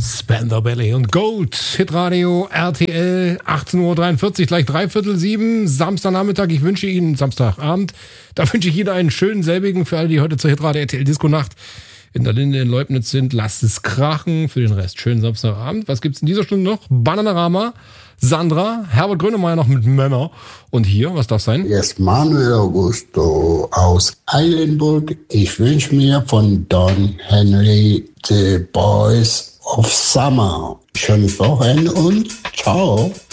Spender Ballet und Gold, Hitradio, RTL, 18.43 Uhr, gleich 6:45, Samstagnachmittag. Ich wünsche Ihnen, Samstagabend, da wünsche ich Ihnen einen schönen selbigen für alle, die heute zur Hitradio RTL Disco Nacht in der Linde in Leubnitz sind. Lasst es krachen, für den Rest schönen Samstagabend. Was gibt's in dieser Stunde noch? Bananarama, Sandra, Herbert Grönemeyer noch mit Männer. Und hier, was darf sein? Hier ist Manuel Augusto aus Eilenburg. Ich wünsche mir von Don Henry The Boys of Summer. Schönes Wochenende und ciao.